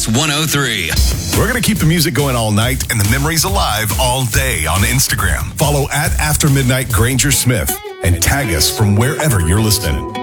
Kiss 103. We're going to keep the music going all night and the memories alive all day on Instagram. Follow at After Midnight Granger Smith and tag us from wherever you're listening.